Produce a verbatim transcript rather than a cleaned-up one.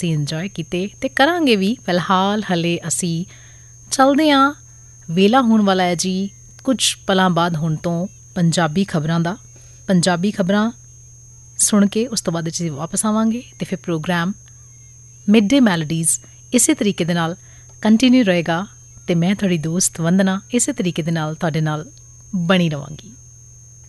ਅਸੀਂ ਇੰਜੋਏ ਕੀਤੇ ਅਤੇ ਕਰਾਂਗੇ ਵੀ। ਫਿਲਹਾਲ ਹਲੇ ਅਸੀਂ ਚੱਲਦੇ ਹਾਂ। ਵੇਲਾ ਹੋਣ ਵਾਲਾ ਹੈ ਜੀ ਕੁਛ ਪਲਾਂ ਬਾਅਦ ਹੁਣ ਤੋਂ ਪੰਜਾਬੀ ਖਬਰਾਂ ਦਾ। ਪੰਜਾਬੀ ਖਬਰਾਂ ਸੁਣ ਕੇ ਉਸ ਤੋਂ ਬਾਅਦ ਅਸੀਂ ਵਾਪਸ ਆਵਾਂਗੇ ਅਤੇ ਫਿਰ ਪ੍ਰੋਗਰਾਮ ਮਿਡ ਡੇ ਮੈਲੋਡੀਜ਼ ਇਸੇ ਤਰੀਕੇ ਦੇ ਨਾਲ ਕੰਟੀਨਿਊ ਰਹੇਗਾ ਅਤੇ ਮੈਂ ਤੁਹਾਡੀ ਦੋਸਤ ਵੰਦਨਾ ਇਸੇ ਤਰੀਕੇ ਦੇ ਨਾਲ ਤੁਹਾਡੇ ਨਾਲ ਬਣੀ ਰਹਾਂਗੀ।